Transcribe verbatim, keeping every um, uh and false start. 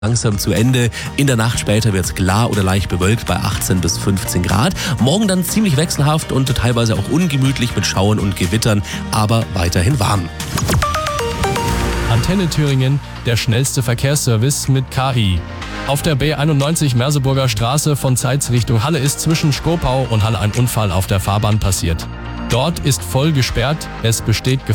langsam zu Ende. In der Nacht später wird es klar oder leicht bewölkt bei achtzehn bis fünfzehn Grad. Morgen dann ziemlich wechselhaft und teilweise auch ungemütlich mit Schauern und Gewittern, aber weiterhin warm. Antenne Thüringen, der schnellste Verkehrsservice mit K I. Auf der B einundneunzig Merseburger Straße von Zeitz Richtung Halle ist zwischen Schkopau und Halle ein Unfall auf der Fahrbahn passiert. Dort ist voll gesperrt, es besteht Gefahr